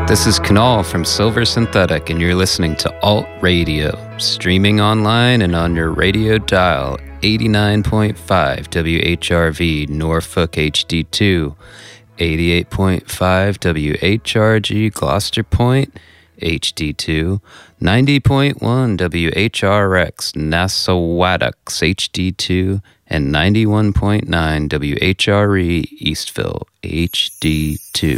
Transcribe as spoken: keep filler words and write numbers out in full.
This is Kunal from Silver Synthetic, and you're listening to Alt Radio, streaming online and on your radio dial, eighty-nine point five W H R V Norfolk H D two, eighty-eight point five W H R G Gloucester Point H D two, ninety point one W H R X Nassauwattocks H D two, and ninety-one point nine W H R E Eastville H D two.